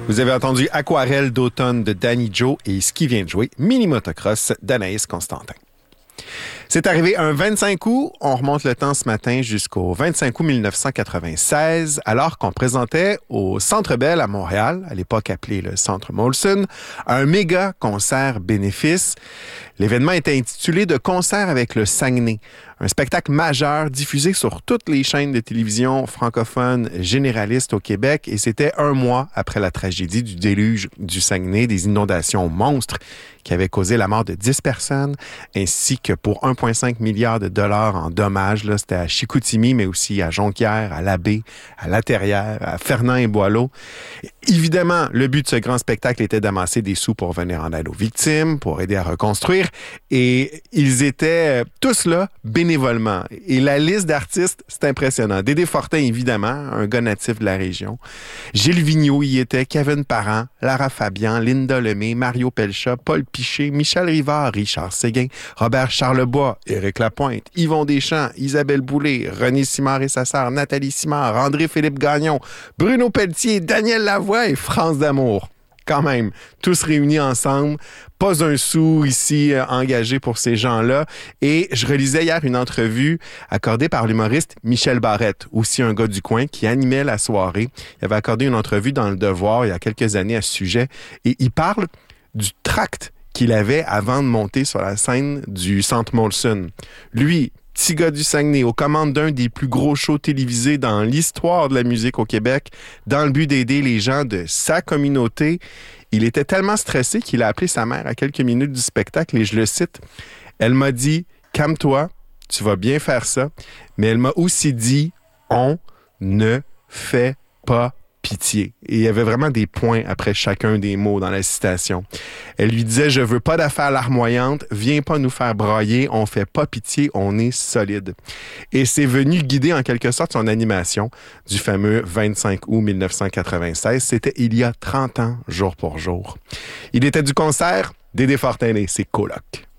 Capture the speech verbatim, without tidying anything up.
Vous avez entendu Aquarelle d'automne de Danny Joe et ce qui vient de jouer Mini Motocross d'Anaïs Constantin. C'est arrivé un vingt-cinq août, on remonte le temps ce matin jusqu'au vingt-cinq août mille neuf cent quatre-vingt-seize, alors qu'on présentait au Centre Bell à Montréal, à l'époque appelé le Centre Molson, un méga concert bénéfice. L'événement était intitulé « De concert avec le Saguenay », un spectacle majeur diffusé sur toutes les chaînes de télévision francophones généralistes au Québec, et c'était un mois après la tragédie du déluge du Saguenay, des inondations monstres qui avaient causé la mort de dix personnes, ainsi que pour un virgule cinq milliard de dollars en dommages. Là, c'était à Chicoutimi, mais aussi à Jonquière, à Labbé, à La-Terrière, à Fernand-et-Boileau. Évidemment, le but de ce grand spectacle était d'amasser des sous pour venir en aide aux victimes, pour aider à reconstruire, et ils étaient tous là bénévolement. Et la liste d'artistes, c'est impressionnant. Dédé Fortin, évidemment, un gars natif de la région. Gilles Vigneault y était, Kevin Parent, Lara Fabian, Linda Lemay, Mario Pelcha, Paul Piché, Michel Rivard, Richard Séguin, Robert Charlebois, Éric Lapointe, Yvon Deschamps, Isabelle Boulay, René Simard et sa sœur Nathalie Simard, André-Philippe Gagnon, Bruno Pelletier, Daniel Lavoie et France D'Amour. Quand même, tous réunis ensemble, pas un sou ici euh, engagé pour ces gens-là. Et je relisais hier une entrevue accordée par l'humoriste Michel Barrette, aussi un gars du coin, qui animait la soirée. Il avait accordé une entrevue dans Le Devoir il y a quelques années à ce sujet. Et il parle du tract qu'il avait avant de monter sur la scène du Centre Molson. Lui, petit gars du Saguenay, aux commandes d'un des plus gros shows télévisés dans l'histoire de la musique au Québec, dans le but d'aider les gens de sa communauté. Il était tellement stressé qu'il a appelé sa mère à quelques minutes du spectacle, et je le cite, « Elle m'a dit, calme-toi, tu vas bien faire ça. » Mais elle m'a aussi dit, « On ne fait pas pitié. » Et il y avait vraiment des points après chacun des mots dans la citation. Elle lui disait « Je veux pas d'affaires larmoyantes, viens pas nous faire brailler, on fait pas pitié, on est solide. » Et c'est venu guider en quelque sorte son animation du fameux vingt-cinq août mille neuf cent quatre-vingt-seize. C'était il y a trente ans, jour pour jour. Il était du concert Dédé Fortin et ses colocs.